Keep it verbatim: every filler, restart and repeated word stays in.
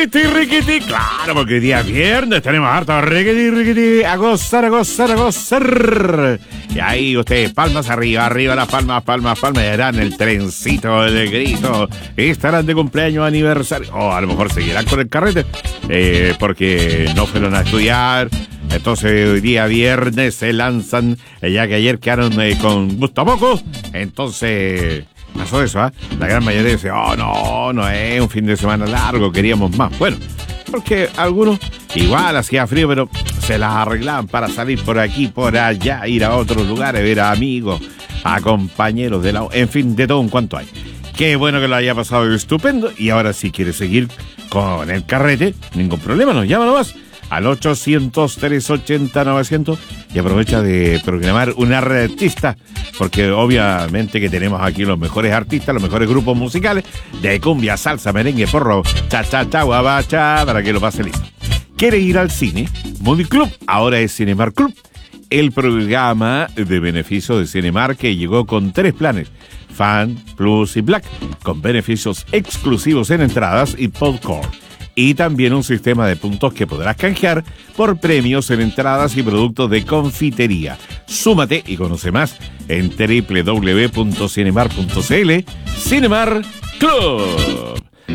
riquiti, riquiti. Claro, porque hoy día viernes tenemos harto riquiti, riquiti. A gozar, a gozar, a gozar. Y ahí ustedes, palmas arriba, arriba las palmas, palmas, palmas. Y harán el trencito del grito. Estarán de cumpleaños, aniversario. O a lo mejor seguirán con el carrete. Eh, porque no fueron a estudiar. Entonces hoy día viernes se lanzan. eh, Ya que ayer quedaron eh, con gusto a poco. Entonces... pasó eso, ¿ah? ¿eh? La gran mayoría dice, oh, no, no es un fin de semana largo, queríamos más. Bueno, porque algunos igual hacía frío, pero se las arreglaban para salir por aquí, por allá, ir a otros lugares, ver a amigos, a compañeros de la... en fin, de todo un cuanto hay. Qué bueno que lo haya pasado estupendo. Y ahora si quiere seguir con el carrete, ningún problema, nos llama nomás al ochocientos, trescientos ochenta, novecientos y aprovecha de programar un artista, porque obviamente que tenemos aquí los mejores artistas, los mejores grupos musicales de cumbia, salsa, merengue, porro, cha cha cha, guabacha, para que lo pase listo. ¿Quiere ir al cine? Movie Club, ahora es Cinemark Club, el programa de beneficio de Cinemark que llegó con tres planes: Fan, Plus y Black, con beneficios exclusivos en entradas y popcorn. Y también un sistema de puntos que podrás canjear por premios en entradas y productos de confitería. Súmate y conoce más en doble u doble u doble u punto cinemark punto c l. Cinemark Club.